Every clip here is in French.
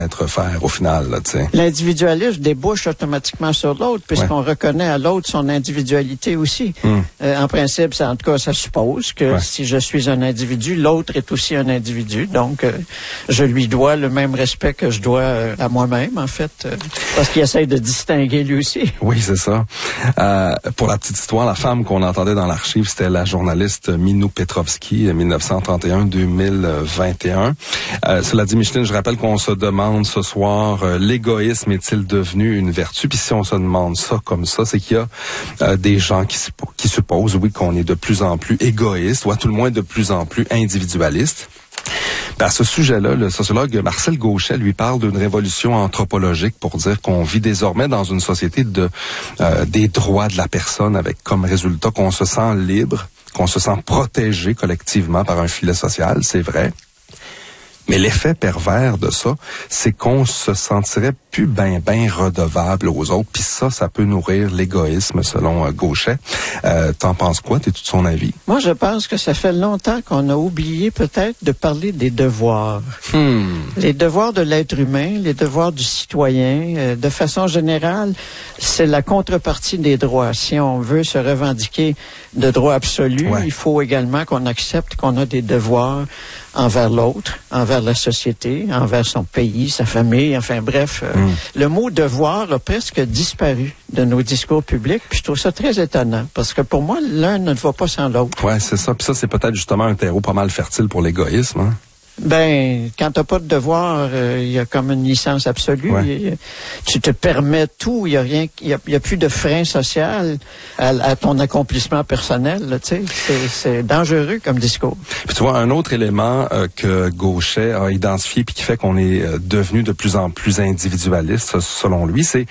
être faire au final, là, tu sais. L'individualisme débouche automatiquement sur l'autre, puisqu'on reconnaît à l'autre son individualité aussi. En principe, en tout cas, ça suppose que si je suis un individu, l'autre est aussi un individu. Donc, je lui dois le même respect que je dois à moi-même, en fait, parce qu'il essaie de distinguer lui aussi. Oui, c'est ça. Pour la petite histoire, la femme qu'on entendait dans l'archive, c'était la journaliste Minou Petrovski, 1931-2021. Cela dit, Micheline, je rappelle qu'on se demande ce soir, l'égoïsme est-il devenu une vertu? Puis si on se demande ça comme ça, c'est qu'il y a des gens qui supposent, oui, qu'on est de plus en plus égoïste, ou à tout le moins de plus en plus individualiste. À ce sujet-là, le sociologue Marcel Gauchet lui parle d'une révolution anthropologique pour dire qu'on vit désormais dans une société des droits de la personne, avec comme résultat qu'on se sent libre, qu'on se sent protégé collectivement par un filet social, c'est vrai. Mais l'effet pervers de ça, c'est qu'on se sentirait plus ben redevable aux autres. Puis ça peut nourrir l'égoïsme, selon Gauchet. T'en penses quoi? T'es-tu de son avis? Moi, je pense que ça fait longtemps qu'on a oublié peut-être de parler des devoirs. Les devoirs de l'être humain, les devoirs du citoyen. De façon générale, c'est la contrepartie des droits. Si on veut se revendiquer de droits absolus, il faut également qu'on accepte qu'on a des devoirs envers l'autre, envers la société, envers son pays, sa famille, enfin bref. Le mot devoir a presque disparu de nos discours publics, puis je trouve ça très étonnant, parce que pour moi, l'un ne va pas sans l'autre. Ouais, c'est ça. Puis ça, c'est peut-être justement un terreau pas mal fertile pour l'égoïsme, hein? Ben, quand t'as pas de devoir, il y a comme une licence absolue. Tu te permets tout. Il y a rien, il y a plus de frein social à ton accomplissement personnel. Tu sais, c'est dangereux comme discours. Puis tu vois, un autre élément que Gauchet a identifié puis qui fait qu'on est devenu de plus en plus individualiste, selon lui, c'est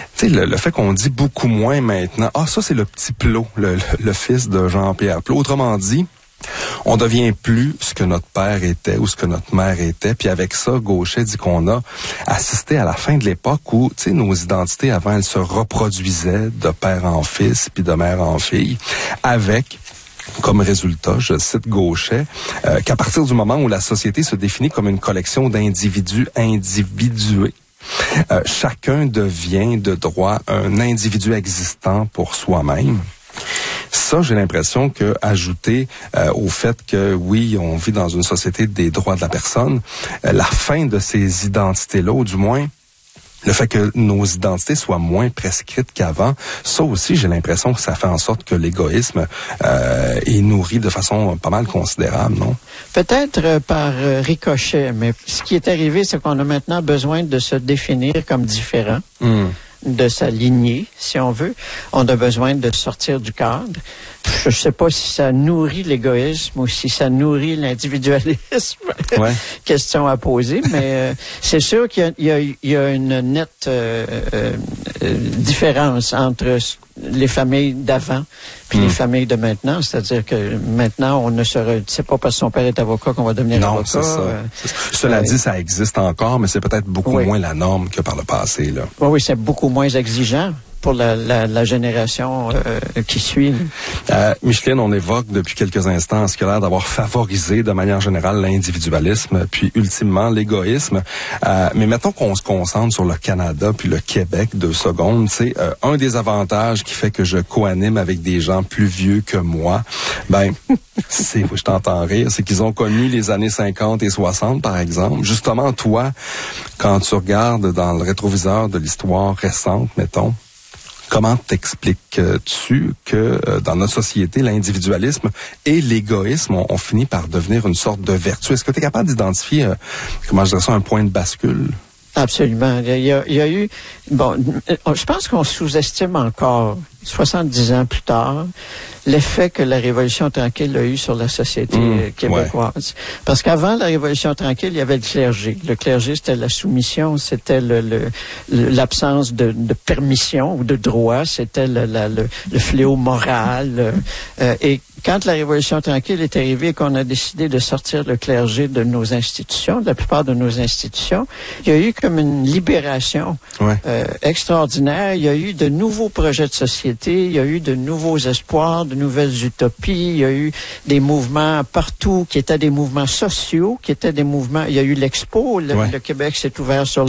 le fait qu'on dit beaucoup moins maintenant. Ah, ça c'est le petit Plot, le fils de Jean-Pierre Plot. Autrement dit, on devient plus ce que notre père était ou ce que notre mère était. Puis avec ça, Gauchet dit qu'on a assisté à la fin de l'époque où, tu sais, nos identités avant, elles se reproduisaient de père en fils puis de mère en fille, avec comme résultat, je cite Gauchet, qu'à partir du moment où la société se définit comme une collection d'individus individués, chacun devient de droit un individu existant pour soi-même. Ça, j'ai l'impression que, ajouté au fait que, oui, on vit dans une société des droits de la personne, la fin de ces identités-là, ou du moins, le fait que nos identités soient moins prescrites qu'avant, ça aussi, j'ai l'impression que ça fait en sorte que l'égoïsme est nourri de façon pas mal considérable, non? Peut-être par ricochet, mais ce qui est arrivé, c'est qu'on a maintenant besoin de se définir comme différent. De sa lignée, si on veut. On a besoin de sortir du cadre. Je ne sais pas si ça nourrit l'égoïsme ou si ça nourrit l'individualisme. Question à poser, mais c'est sûr qu'il y a une nette différence entre les familles d'avant puis les familles de maintenant. C'est-à-dire que maintenant, on ne c'est pas parce que son père est avocat qu'on va devenir avocat. C'est ça. Cela dit, ça existe encore, mais c'est peut-être beaucoup moins la norme que par le passé, là. Oui, c'est beaucoup moins exigeant pour la génération qui suit. Micheline, on évoque depuis quelques instants ce qu'il a l'air d'avoir favorisé de manière générale l'individualisme, puis ultimement l'égoïsme. Mais mettons qu'on se concentre sur le Canada puis le Québec 2 secondes. C'est un des avantages qui fait que je co-anime avec des gens plus vieux que moi. Je t'entends rire, c'est qu'ils ont connu les années 50 et 60, par exemple. Justement, toi, quand tu regardes dans le rétroviseur de l'histoire récente, mettons, comment t'expliques-tu que dans notre société, l'individualisme et l'égoïsme ont fini par devenir une sorte de vertu? Est-ce que tu es capable d'identifier, comment je dirais ça, un point de bascule? Absolument. Il y a eu... je pense qu'on sous-estime encore, 70 ans plus tard, l'effet que la Révolution tranquille a eu sur la société québécoise. Parce qu'avant la Révolution tranquille, il y avait le clergé. Le clergé, c'était la soumission, c'était l'absence de permission ou de droit, c'était le fléau moral. Et quand la Révolution tranquille est arrivée et qu'on a décidé de sortir le clergé de nos institutions, de la plupart de nos institutions, il y a eu comme une libération extraordinaire. Il y a eu de nouveaux projets de société, il y a eu de nouveaux espoirs, de nouvelles utopies, il y a eu des mouvements partout qui étaient des mouvements sociaux, qui étaient des mouvements... Il y a eu l'Expo, le Québec s'est ouvert sur